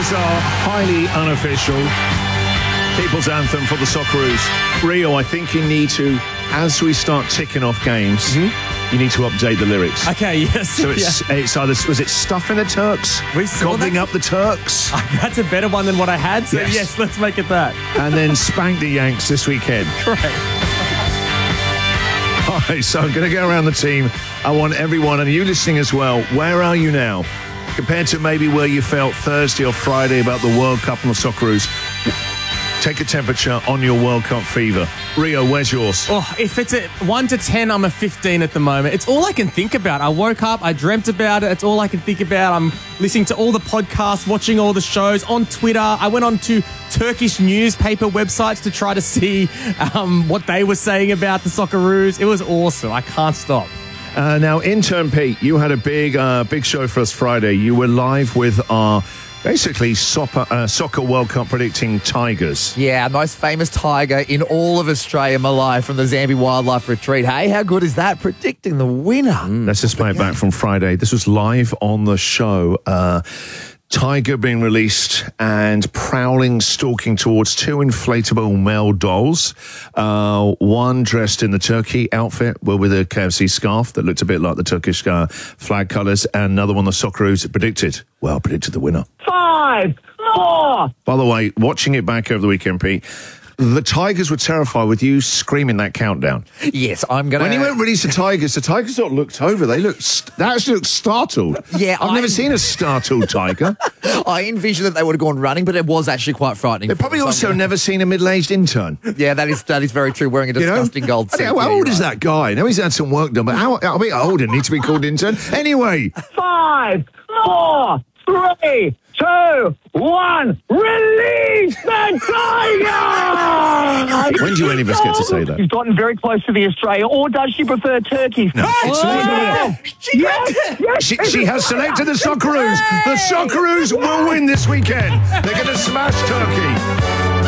is our highly unofficial people's anthem for the Socceroos. Rio, I think you need to, as we start ticking off games, you need to update the lyrics. Okay, yes. So it's either, was it Stuffing the Turks? Gobbling up the Turks? That's a better one than what I had, so Yes. yes, let's make it that. And then Spank the Yanks this weekend. Correct. All right, so I'm going to go around the team. I want everyone, and you listening as well, where are you now? Compared to maybe where you felt Thursday or Friday about the World Cup and the Socceroos. Take a temperature on your World Cup fever. Rio, where's yours? Oh, if it's a 1 to 10, I'm a 15 at the moment. It's all I can think about. I woke up, I dreamt about it. It's all I can think about. I'm listening to all the podcasts, watching all the shows on Twitter. I went on to Turkish newspaper websites to try to see what they were saying about the Socceroos. It was awesome. I can't stop. Now, intern Pete, you had a big show for us Friday. You were live with our basically soccer World Cup predicting Tigers. Yeah, most famous tiger in all of Australia, Malai from the Zambi Wildlife Retreat. Hey, how good is that? Predicting the winner. Let's just play it back from Friday. This was live on the show. Tiger being released and prowling, stalking towards two inflatable male dolls. One dressed in the turkey outfit, with a KFC scarf that looked a bit like the Turkish flag colours, and another one the Socceroos predicted the winner. 5, 4. By the way, watching it back over the weekend, Pete, the Tigers were terrified with you screaming that countdown. Yes, I'm going to... When you went release the Tigers sort of looked over. They actually looked startled. Yeah, I've never seen a startled tiger. I envisioned that they would have gone running, but it was actually quite frightening. They've probably also never seen a middle-aged intern. Yeah, that is very true, wearing a disgusting gold suit. How old is that guy? I know he's had some work done, but how old didn't need to be called intern? Anyway. 5, 4, 3, 2, 1. Release the tiger! When do any of us get to say that? She's gotten very close to the Australia, or does she prefer turkeys? No. She has selected the Socceroos. The Socceroos will win this weekend. They're going to smash Turkey.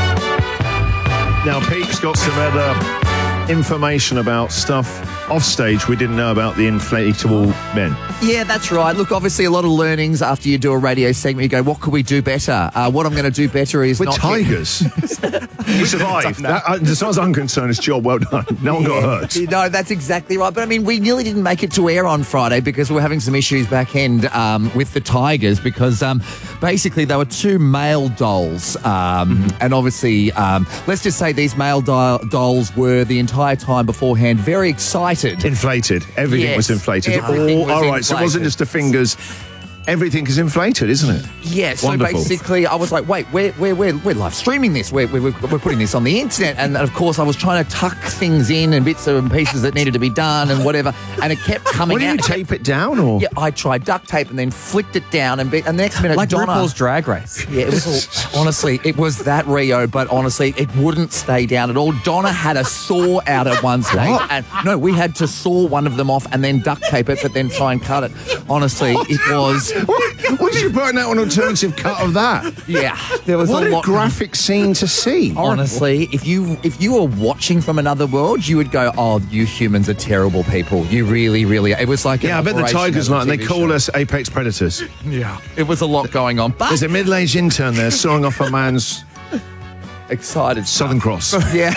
Now, Pete's got some other information about stuff off stage we didn't know about the inflatable men. Yeah, that's right. Look, obviously a lot of learnings after you do a radio segment. You go, what could we do better? What I'm going to do better is With not... tigers. He survived. As far as I'm concerned, it's job well done. No one got hurt. No, that's exactly right. But I mean, we nearly didn't make it to air on Friday because we were having some issues back end with the Tigers because basically they were two male dolls. And obviously, let's just say these male dolls were the entire time beforehand very excited. Inflated. Everything was inflated. Everything was all right, so it wasn't inflated. just the fingers. Everything is inflated, isn't it? Yeah, so Wonderful. basically I was like, wait, we're live streaming this. We're putting this on the internet. And of course I was trying to tuck things in and bits and pieces that needed to be done and whatever. And it kept coming What, out. did you tape it down? Or? Yeah, I tried duct tape and then flicked it down. And the next minute, Like Donna... RuPaul's Drag Race. Yeah, it was honestly, it was that, Rio, but honestly, it wouldn't stay down at all. Donna had a saw out at one stage. What? And no, we had to saw one of them off and then duct tape it, but then try and cut it. Honestly, it was... What did you put out an alternative cut of that? Yeah, there was What a a lot... graphic scene to see. Honestly, if you were watching from another world, you would go, oh, you humans are terrible people. You really, really are. It was like... Yeah, I bet the Tigers like, and they call us apex predators. Yeah. It was a lot going on, but... There's a middle-aged intern there sawing off a man's excited Southern Cross. Yeah.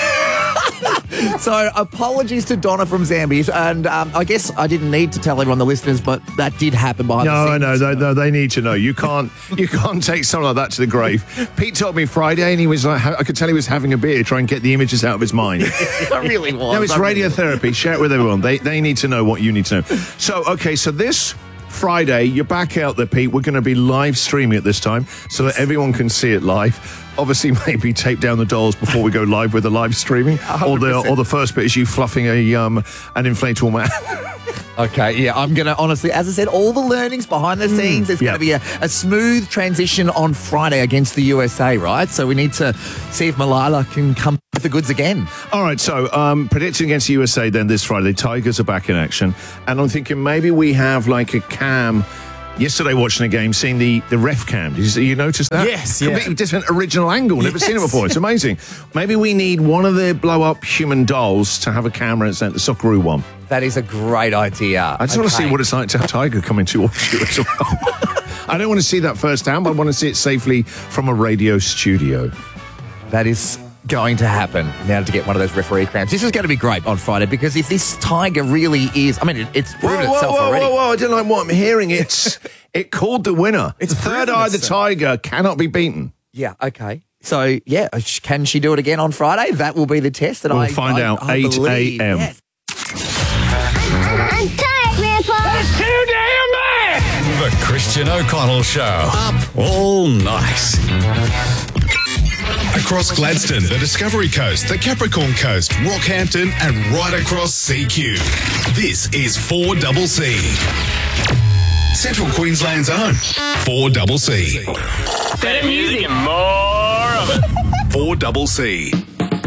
So, apologies to Donna from Zambia. And I guess I didn't need to tell everyone, the listeners, but that did happen behind the scenes. No, they need to know. You can't take something like that to the grave. Pete told me Friday, and he was like, I could tell he was having a beer, trying to get the images out of his mind. I really was. No, it's radiotherapy. Share it with everyone. They need to know what you need to know. So this Friday, you're back out there, Pete. We're going to be live streaming at this time so that everyone can see it live. Obviously, maybe tape down the dolls before we go live with the live streaming. 100%. Or the first bit is you fluffing an inflatable man. Okay, yeah, I'm going to, honestly, as I said, all the learnings behind the scenes, it's going to be a smooth transition on Friday against the USA, right? So we need to see if Malala can come with the goods again. All right, so predicting against the USA then this Friday. The Tigers are back in action. And I'm thinking maybe we have like a cam. Yesterday watching a game, seeing the ref cam. Did you notice that? Yes, yeah. Completely different original angle. Never seen it before. It's amazing. Maybe we need one of the blow-up human dolls to have a camera and the Socceroo one. That is a great idea. I just want to see what it's like to have Tiger coming towards you as well. I don't want to see that firsthand, but I want to see it safely from a radio studio. That is going to happen now to get one of those referee cramps. This is going to be great on Friday because if this tiger really is, I mean, it's proven itself already. Whoa, I don't like what I'm hearing. It called the winner. It's the third eye of the tiger cannot be beaten. Yeah, okay. So, yeah, can she do it again on Friday? That will be the test. And We'll find out 8 a.m. Yes. I'm tired, Grandpa. That's too damn bad! The Christian O'Connell Show. Up all night. Across Gladstone, the Discovery Coast, the Capricorn Coast, Rockhampton, and right across CQ. This is 4CC. Central Queensland's own 4CC. Better music and more of it. 4CC.